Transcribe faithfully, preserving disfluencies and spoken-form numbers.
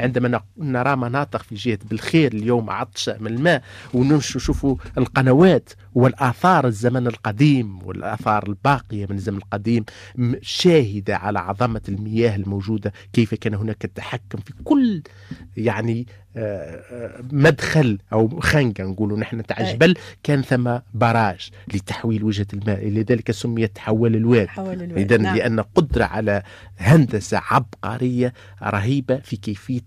عندما نرى مناطق في جهة بالخير اليوم عطشة من الماء، ونشوفوا القنوات والآثار الزمن القديم والآثار الباقية من الزمن القديم شاهدة على عظمة المياه الموجودة، كيف كان هناك التحكم في كل يعني مدخل أو خنقة نقولوا نحن تاع جبل، كان ثم براج لتحويل وجهة الماء، لذلك سميت حول الواد. إذن نعم. لأن قدرة على هندسة عبقرية رهيبة في كيفية